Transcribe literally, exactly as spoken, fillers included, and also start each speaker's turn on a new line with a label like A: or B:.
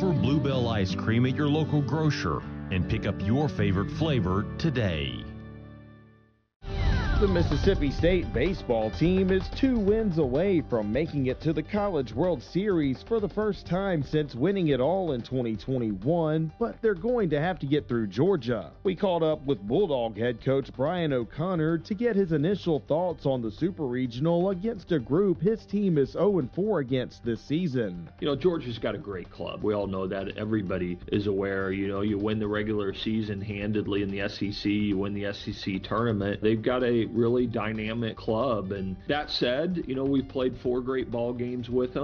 A: for Bluebell ice cream at your local grocer and pick up your favorite flavor today.
B: The Mississippi State baseball team is two wins away from making it to the College World Series for the first time since winning it all in twenty twenty-one, but they're going to have to get through Georgia. We caught up with Bulldog head coach Brian O'Connor to get his initial thoughts on the Super Regional against a group his team is oh and four against this season.
C: You know, Georgia's got a great club. We all know that. Everybody is aware. You know, you win the regular season handedly in the S E C, you win the S E C tournament. They've got a really dynamic club. And that said, you know, we've played four great ball games with them.